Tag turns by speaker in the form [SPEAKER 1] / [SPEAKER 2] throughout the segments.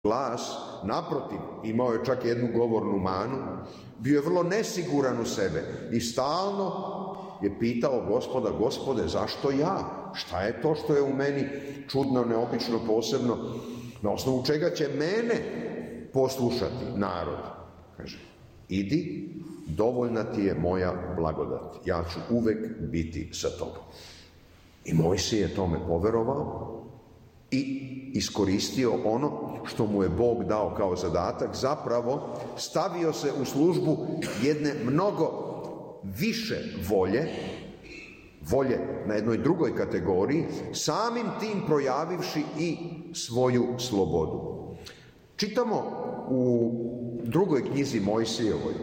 [SPEAKER 1] glas, naprotiv, imao je čak jednu govornu manu, bio je vrlo nesiguran u sebe i stalno je pitao Gospoda: Gospode, zašto ja? Šta je to što je u meni čudno, neobično, posebno? Na osnovu čega će mene poslušati narod? Kaže: idi, dovoljna ti je moja blagodat, ja ću uvek biti sa tobom. I Mojsije je tome poverovao i iskoristio ono što mu je Bog dao kao zadatak, zapravo stavio se u službu jedne mnogo više volje na jednoj drugoj kategoriji, samim tim projavivši i svoju slobodu. Čitamo u drugoj knjizi Mojsijevoj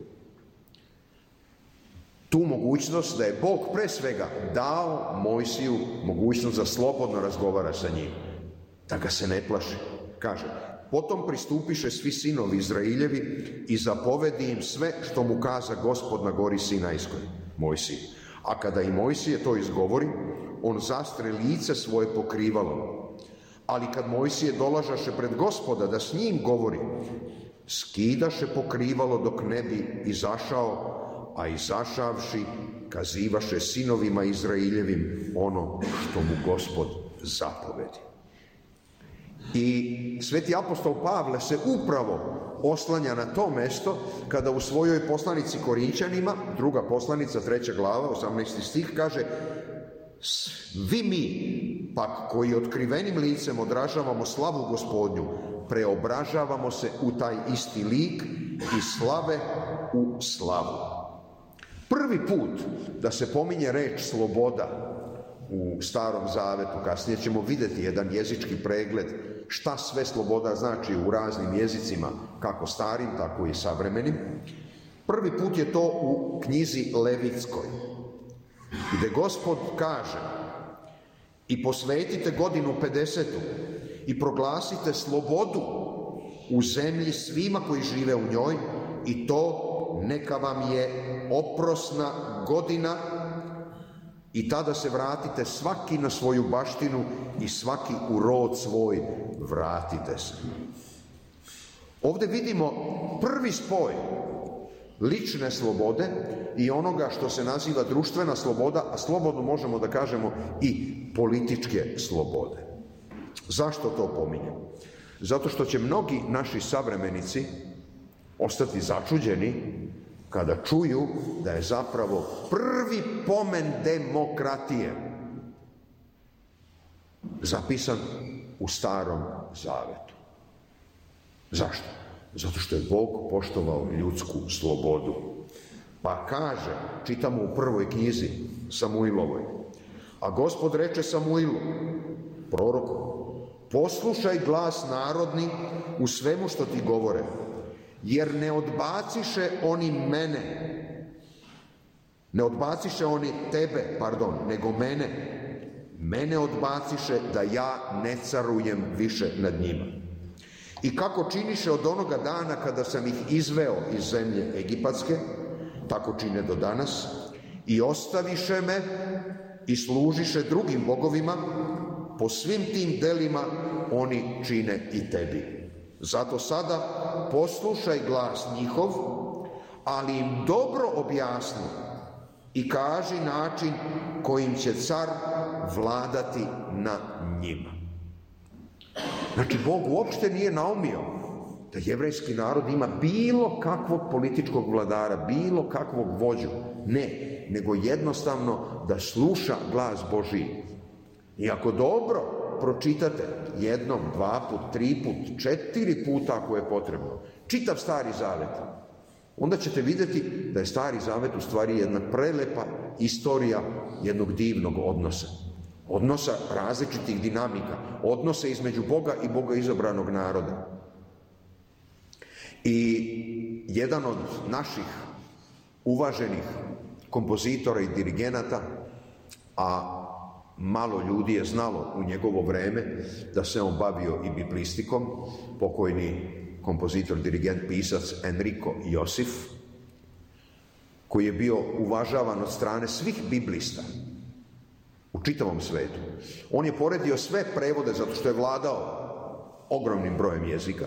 [SPEAKER 1] tu mogućnost da je Bog pre svega dao Mojsiju mogućnost da slobodno razgovara sa njim, da ga se ne plaši. Kaže: potom pristupiše svi sinovi Izrailjevi i zapovedi im sve što mu kaza Gospod na gori Sinajskoj, Mojsiji. A kada i Mojsije to izgovori, on zastre lice svoje pokrivalom. Ali kad Mojsije dolažaše pred Gospoda da s njim govori, skidaše pokrivalo dok ne bi izašao, a izašavši kazivaše sinovima Izraeljevim ono što mu Gospod zapovedi. I sveti apostol Pavle se upravo oslanja na to mesto kada u svojoj poslanici Korinćanima, druga poslanica, 3. glava, 18. stih, kaže: svi mi, pak koji otkrivenim licem odražavamo slavu Gospodnju, preobražavamo se u taj isti lik i slave u slavu. Prvi put da se pominje reč sloboda u Starom Zavetu, kasnije ćemo vidjeti jedan jezički pregled šta sve sloboda znači u raznim jezicima, kako starim, tako i savremenim. Prvi put je to u knjizi Levitskoj, gde Gospod kaže: i posvetite godinu 50. i proglasite slobodu u zemlji svima koji žive u njoj, i to neka vam je oprosna godina, i tada se vratite svaki na svoju baštinu i svaki u rod svoj vratite se. Ovdje vidimo prvi spoj lične slobode i onoga što se naziva društvena sloboda, a slobodno možemo da kažemo i političke slobode. Zašto to pominjem? Zato što će mnogi naši savremenici ostati začuđeni kada čuju da je zapravo prvi pomen demokratije zapisan u Starom Zavetu. Zašto? Zato što je Bog poštovao ljudsku slobodu. Pa kaže, čitamo u prvoj knjizi Samuilovoj: a Gospod reče Samuilu, proroku: poslušaj glas narodni u svemu što ti govore, jer ne odbaciše oni tebe, nego mene odbaciše da ja ne carujem više nad njima. I kako činiše od onoga dana kada sam ih izveo iz zemlje Egipatske, tako čine do danas, i ostaviše me i služiše drugim bogovima, po svim tim delima oni čine i tebi. Zato sada poslušaj glas njihov, ali im dobro objasni i kaži način kojim će car vladati nad njima. Znači, Bog uopšte nije naumio da jevrejski narod ima bilo kakvog političkog vladara, bilo kakvog vođu. Ne, nego jednostavno da sluša glas Božiji. I ako dobro pročitate jednom, 2 put, 3 put, 4 puta ako je potrebno, čitav Stari Zavet, onda ćete vidjeti da je Stari Zavet u stvari jedna prelepa istorija jednog divnog odnosa. Odnosa različitih dinamika, odnose između Boga i Boga izabranog naroda. I jedan od naših uvaženih kompozitora i dirigenata, a malo ljudi je znalo u njegovo vreme da se on bavio i biblistikom, pokojni kompozitor, dirigent, pisac Enrico Josif, koji je bio uvažavan od strane svih biblista u čitavom svetu. On je poredio sve prevode zato što je vladao ogromnim brojem jezika.